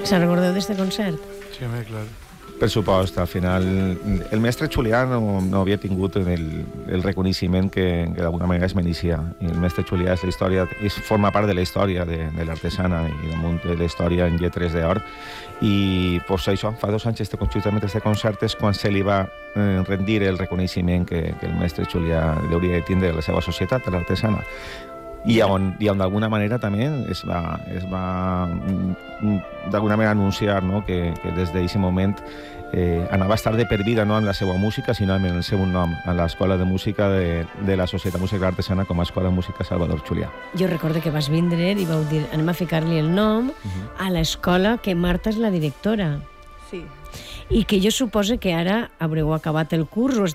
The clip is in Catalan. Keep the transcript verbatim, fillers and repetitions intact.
Se recordeu d'este concert? Sí, home, clar. Per supost, al final el mestre Julià no, no havia tingut el, el reconeixement que, que d'alguna manera es mereixia. I el mestre Julià és la història, és, forma part de la història de, de l'artesana i damunt de la història en lletres d'or. I pues, això, fa dos anys, este, justament este concert és quan se li va eh, rendir el reconeixement que, que el mestre Julià hauria de tindre a la seva societat, a l'artesana. I on, i on d'alguna manera també es va, es va d'alguna manera anunciar, no? que, que des d'aquest moment eh, anava a estar de per vida no en la seva música, sinó en el seu nom, a l'Escola de Música de, de la Societat Musical Artesana com a Escola de Música Salvador Julià. Jo recordo que vas vindre i vau dir anem a ficar-li el nom uh-huh. a l'escola que Marta és la directora. Sí. I que jo suposo que ara haureu acabat el curs o